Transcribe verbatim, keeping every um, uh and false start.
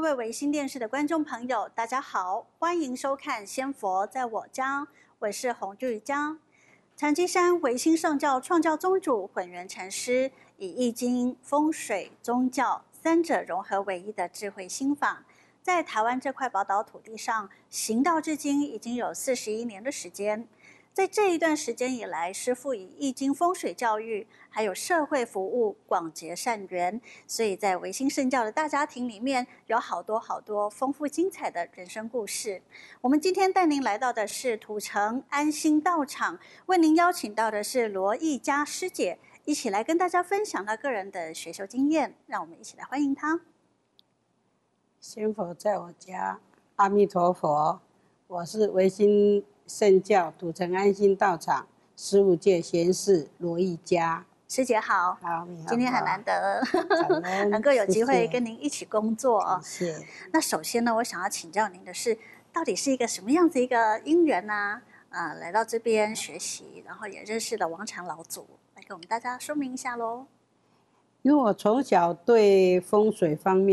各位维新电视的观众朋友，大家好，欢迎收看《仙佛在我家》，我是洪玉江。禅机山维新圣教创教宗主混元禅师，以易经、风水、宗教三者融合为一的智慧心法，在台湾这块宝岛土地上行道至今已经有四十一年的时间。在这一段时间以来，师父以易经风水教育，还有社会服务广结善缘，所以在维新圣教的大家庭里面，有好多好多丰富精彩的人生故事。我们今天带您来到的是土城安心道场，为您邀请到的是罗艺佳师姐，一起来跟大家分享她个人的学修经验，让我们一起来欢迎她。 仙佛在我家，阿弥陀佛，我是维新圣教土城安心道场十五届贤士罗艺佳。 师姐好， 好，你好， 今天很难得能够有机会跟您一起工作哦。 谢谢。 那首先呢，我想要请教您的是，到底是一个什么样子一个因缘呢？呃，来到这边学习，然后也认识了王禅老祖，来给我们大家说明一下喽。 因为我从小对风水方面